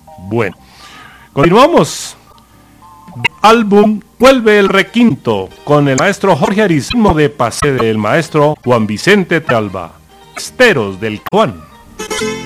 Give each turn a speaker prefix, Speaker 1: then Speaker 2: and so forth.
Speaker 1: Bueno, continuamos. Álbum Vuelve el Requinto con el maestro Jorge Arizmo de Pase del maestro Juan Vicente Talba. Esteros del Caguán.